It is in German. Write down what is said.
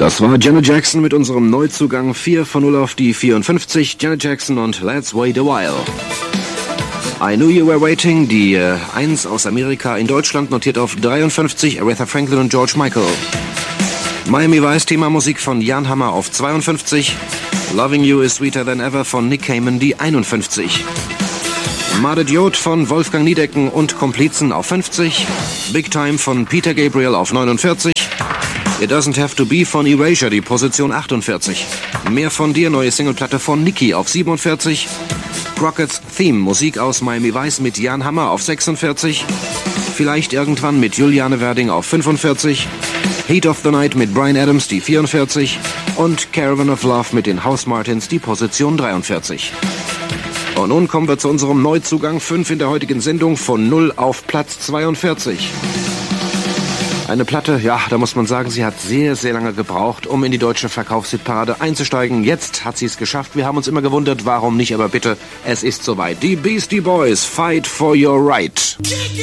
Das war Janet Jackson mit unserem Neuzugang 4 von 0 auf die 54. Janet Jackson und Let's Wait a While. I Knew You Were Waiting, die 1 aus Amerika in Deutschland, notiert auf 53, Aretha Franklin und George Michael. Miami Vice, Thema Musik von Jan Hammer auf 52. Loving You is Sweeter Than Ever von Nick Cayman, die 51. Mad Idiot von Wolfgang Niedecken und Komplizen auf 50. Big Time von Peter Gabriel auf 49. It Doesn't Have to Be von Erasure, die Position 48. Mehr von dir, neue Singleplatte von Niki auf 47. Crockett's Theme, Musik aus Miami Vice mit Jan Hammer auf 46. Vielleicht irgendwann mit Juliane Werding auf 45. Heat of the Night mit Bryan Adams, die 44. Und Caravan of Love mit den House Martins, die Position 43. Und nun kommen wir zu unserem Neuzugang 5 in der heutigen Sendung, von 0 auf Platz 42. Eine Platte, ja, da muss man sagen, sie hat sehr, sehr lange gebraucht, um in die deutsche Verkaufshitparade einzusteigen. Jetzt hat sie es geschafft. Wir haben uns immer gewundert, warum nicht, aber bitte, es ist soweit. Die Beastie Boys, Fight for Your Right.